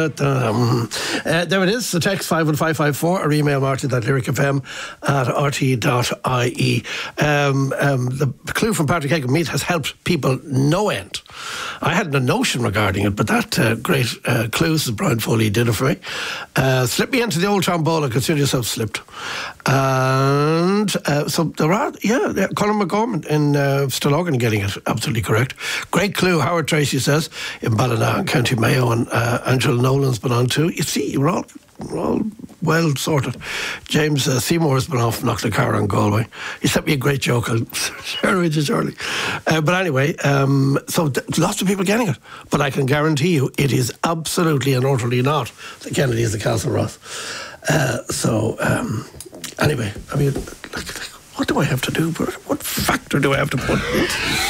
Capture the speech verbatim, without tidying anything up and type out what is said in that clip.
Um, uh, there it is, the text five one five five four, or email martin at lyricfm at r t dot i e. Um, um, the clue from Patrick Hagan Meath has helped people no end. I had no notion regarding it, but that uh, great uh, clue, as Brian Foley did it for me. Uh, slip me into the Old Town Bowl and consider yourself slipped. And uh, so there are, yeah, yeah Colin McGorman in uh, Stillorgan getting it absolutely correct. Great clue, Howard Tracy says, in Ballina, County Mayo, and uh, Angela Nolan's been on too. You see, we're all, we're all well sorted. James uh, Seymour's been off Knocknacarra and Galway. He sent me a great joke. I'll share it with you shortly. Uh, but anyway, um, so th- lots of people getting it. But I can guarantee you it is absolutely and utterly not the Kennedys of Castleroth. Uh, so, um, anyway, I mean, like, like, what do I have to do? What factor do I have to put in?